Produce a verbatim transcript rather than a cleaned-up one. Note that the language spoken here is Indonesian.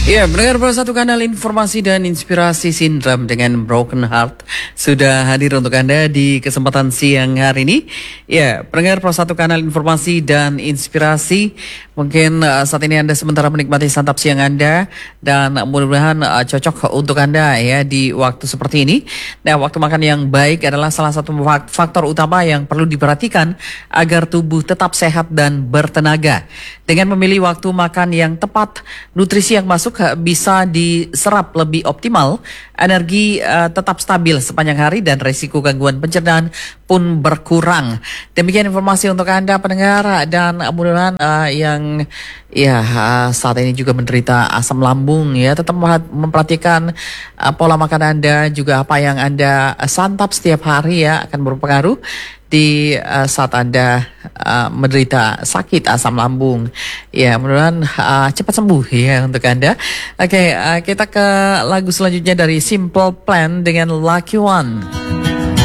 Ya, pendengar Pro satu kanal informasi dan inspirasi Sindram dengan Broken Heart sudah hadir untuk Anda di kesempatan siang hari ini. Ya, pendengar Pro satu kanal informasi dan inspirasi, mungkin uh, saat ini Anda sementara menikmati santap siang Anda dan mudah-mudahan uh, cocok untuk Anda ya di waktu seperti ini. Nah, waktu makan yang baik adalah salah satu faktor utama yang perlu diperhatikan agar tubuh tetap sehat dan bertenaga. Dengan memilih waktu makan yang tepat, nutrisi yang masuk bisa diserap lebih optimal, energi uh, tetap stabil sepanjang hari dan risiko gangguan pencernaan pun berkurang. Demikian informasi untuk Anda pendengar, dan mudah-mudahan uh, yang ya uh, saat ini juga menderita asam lambung ya, tetap memperhatikan uh, pola makan Anda, juga apa yang Anda uh, santap setiap hari ya akan berpengaruh di uh, saat Anda uh, menderita sakit asam lambung. Ya, mudah-mudahan uh, cepat sembuh ya untuk Anda. Oke, okay, uh, kita ke lagu selanjutnya dari Simple Plan dengan Lucky One.